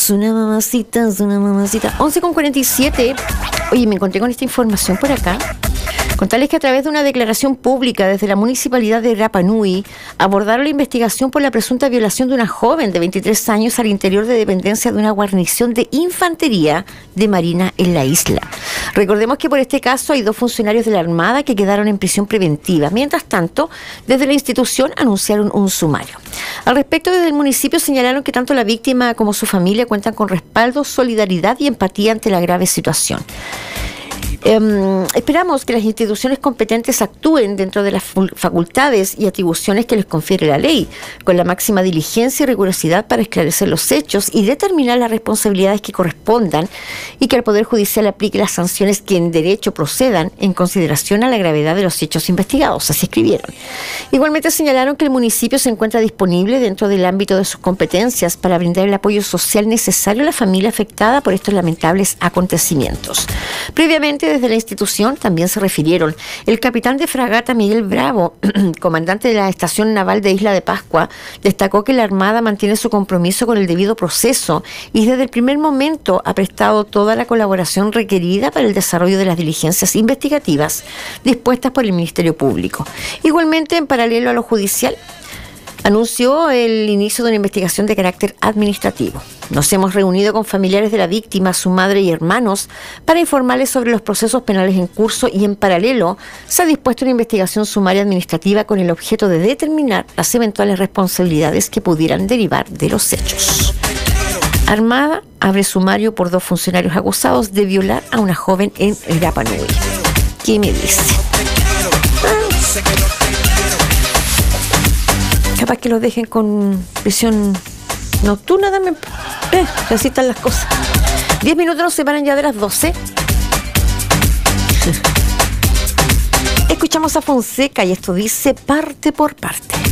Es una mamacita, es una mamacita. 11:47. Oye, me encontré con esta información por acá. Contarles que a través de una declaración pública desde la municipalidad de Rapa Nui abordaron la investigación por la presunta violación de una joven de 23 años al interior de dependencia de una guarnición de infantería de Marina en la isla. Recordemos que por este caso hay 2 funcionarios de la Armada que quedaron en prisión preventiva. Mientras tanto, desde la institución anunciaron un sumario. Al respecto, desde el municipio señalaron que tanto la víctima como su familia cuentan con respaldo, solidaridad y empatía ante la grave situación. Esperamos que las instituciones competentes actúen dentro de las facultades y atribuciones que les confiere la ley, con la máxima diligencia y rigurosidad para esclarecer los hechos y determinar las responsabilidades que correspondan, y que el Poder Judicial aplique las sanciones que en derecho procedan en consideración a la gravedad de los hechos investigados. Así escribieron. Igualmente señalaron que el municipio se encuentra disponible dentro del ámbito de sus competencias para brindar el apoyo social necesario a la familia afectada por estos lamentables acontecimientos. Previamente, desde la institución también se refirieron. El capitán de fragata Miguel Bravo, comandante de la Estación Naval de Isla de Pascua, destacó que la Armada mantiene su compromiso con el debido proceso y desde el primer momento ha prestado toda la colaboración requerida para el desarrollo de las diligencias investigativas dispuestas por el Ministerio Público. Igualmente, en paralelo a lo judicial, anunció el inicio de una investigación de carácter administrativo. Nos hemos reunido con familiares de la víctima, su madre y hermanos para informarles sobre los procesos penales en curso, y en paralelo se ha dispuesto una investigación sumaria administrativa con el objeto de determinar las eventuales responsabilidades que pudieran derivar de los hechos. Armada abre sumario por 2 funcionarios acusados de violar a una joven en Rapa Nui. ¿Qué me dice? Capaz que los dejen con prisión nocturna también. Así están las cosas. 10 minutos nos separan ya de las 12. Escuchamos a Fonseca y esto dice Parte por Parte.